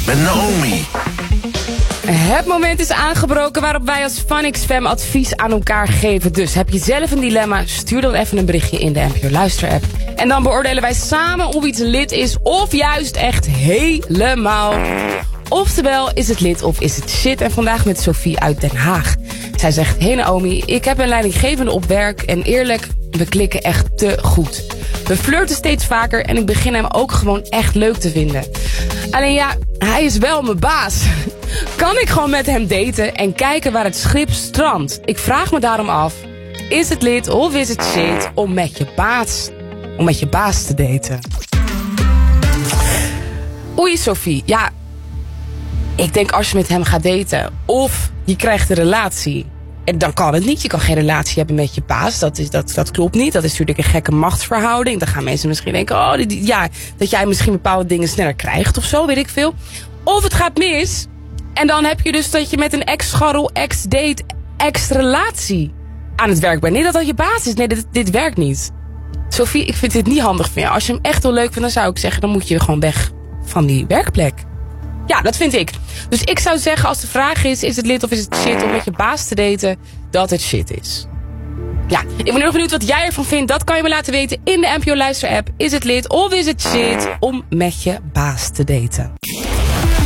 met Naomi. Het moment is aangebroken waarop wij als Fun XFM advies aan elkaar geven. Dus heb je zelf een dilemma, stuur dan even een berichtje in de NPO Luister-app. En dan beoordelen wij samen of iets lit is of juist echt helemaal. Oftewel, is het lit of is het shit? En vandaag met Sophie uit Den Haag. Zij zegt, hey Naomi, ik heb een leidinggevende op werk en eerlijk, we klikken echt te goed. We flirten steeds vaker en ik begin hem ook gewoon echt leuk te vinden. Alleen ja, hij is wel mijn baas. Kan ik gewoon met hem daten en kijken waar het schip strandt? Ik vraag me daarom af, is het lit of is het shit om met je baas te daten? Oei Sophie, ja, ik denk als je met hem gaat daten of je krijgt een relatie, en dan kan het niet. Je kan geen relatie hebben met je baas. Dat klopt niet. Dat is natuurlijk een gekke machtsverhouding. Dan gaan mensen misschien denken, dat jij misschien bepaalde dingen sneller krijgt of zo, weet ik veel. Of het gaat mis. En dan heb je dus dat je met een ex-scharrel, ex-date, ex-relatie aan het werk bent. Nee, dat je baas is. Nee, dit werkt niet. Sophie, ik vind dit niet handig van jou. Als je hem echt heel leuk vindt, dan zou ik zeggen, dan moet je gewoon weg van die werkplek. Ja, dat vind ik. Dus ik zou zeggen, als de vraag is het lit of is het shit om met je baas te daten, dat het shit is. Ja, ik ben heel erg benieuwd wat jij ervan vindt. Dat kan je me laten weten in de NPO Luister app. Is het lit of is het shit om met je baas te daten?